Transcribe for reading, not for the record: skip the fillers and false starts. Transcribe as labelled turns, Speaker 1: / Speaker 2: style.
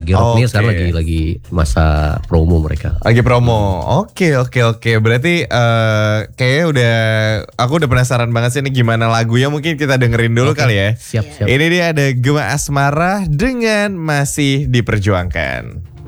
Speaker 1: lagi rock nih sekarang lagi masa promo mereka.
Speaker 2: Lagi promo. Oke. Berarti kayaknya aku udah penasaran banget sih ini gimana lagunya, mungkin kita dengerin dulu kali ya.
Speaker 1: Siap.
Speaker 2: Ini dia ada Gema Asmara dengan Masih Diperjuangkan.